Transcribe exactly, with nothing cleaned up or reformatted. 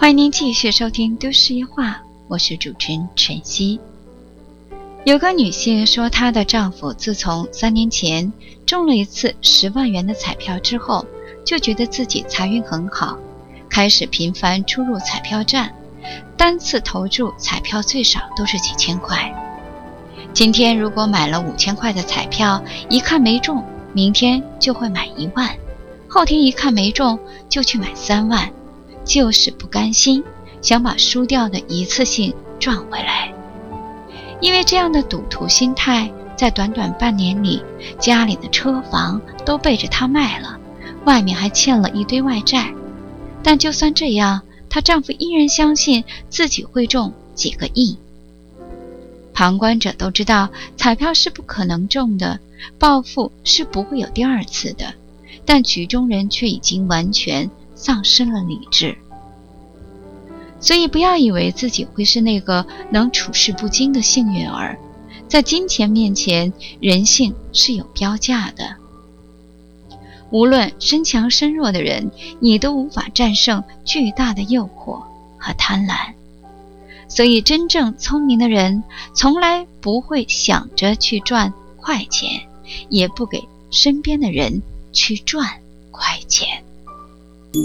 欢迎您继续收听都市夜话，我是主持人晨曦。有个女性说，她的丈夫自从三年前中了一次十万元的彩票之后，就觉得自己财运很好，开始频繁出入彩票站，单次投注彩票最少都是几千块。今天如果买了五千块的彩票，一看没中，明天就会买一万，后天一看没中，就去买三万，就是不甘心，想把输掉的一次性赚回来。因为这样的赌徒心态，在短短半年里，家里的车房都被着她卖了，外面还欠了一堆外债。但就算这样，她丈夫依然相信自己会中几个亿。旁观者都知道彩票是不可能中的，暴富是不会有第二次的，但局中人却已经完全丧失了理智。所以不要以为自己会是那个能处事不惊的幸运儿，在金钱面前，人性是有标价的。无论身强身弱的人，你都无法战胜巨大的诱惑和贪婪。所以真正聪明的人，从来不会想着去赚快钱，也不给身边的人去赚快钱。